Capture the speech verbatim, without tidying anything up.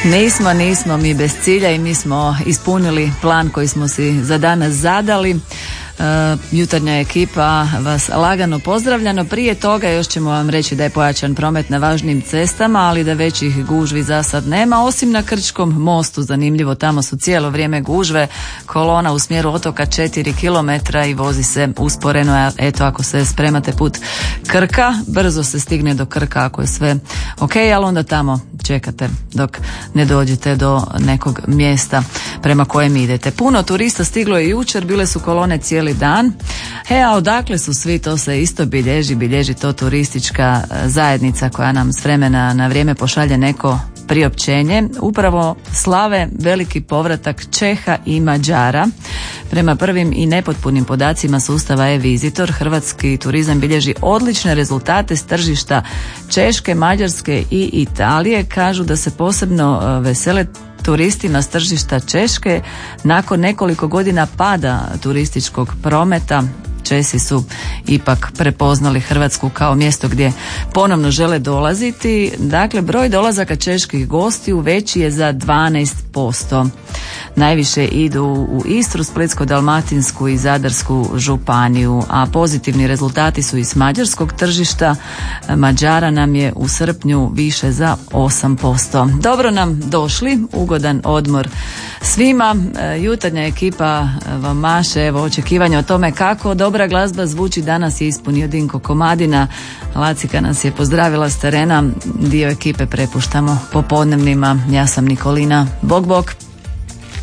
Nismo, nismo mi bez cilja i mi smo ispunili plan koji smo si za danas zadali. Uh, jutarnja ekipa vas lagano pozdravljano. Prije toga još ćemo vam reći da je pojačan promet na važnim cestama, ali da većih gužvi za sad nema, osim na Krčkom mostu. Zanimljivo, tamo su cijelo vrijeme gužve, kolona u smjeru otoka četiri kilometra i vozi se usporeno. Eto, ako se spremate put Krka, brzo se stigne do Krka ako je sve ok, ali onda tamo čekate dok ne dođete do nekog mjesta prema kojem idete. Puno turista stiglo je jučer, bile su kolone cijeli dan. E, a odakle su svi, to se isto bilježi, bilježi to turistička zajednica koja nam s vremena na vrijeme pošalje neko priopćenje. Upravo slave veliki povratak Čeha i Mađara. Prema prvim i nepotpunim podacima sustava e-Visitor, hrvatski turizam bilježi odlične rezultate s tržišta Češke, Mađarske i Italije. Kažu da se posebno vesele turistima s tržišta Češke nakon nekoliko godina pada turističkog prometa. Česi su ipak prepoznali Hrvatsku kao mjesto gdje ponovno žele dolaziti. Dakle, broj dolazaka čeških gostiju veći je za dvanaest posto. Najviše idu u Istru, Splitsko-dalmatinsku i Zadarsku županiju, a pozitivni rezultati su iz mađarskog tržišta. Mađara nam je u srpnju više za osam posto. Dobro nam došli, ugodan odmor svima. Jutarnja ekipa vam maše, evo, očekivanja o tome kako dobra glazba zvuči danas je ispunio Dinko Komadina. Lacika nas je pozdravila s terena, dio ekipe prepuštamo popodnevnima. Ja sam Nikolina. Bog, bog.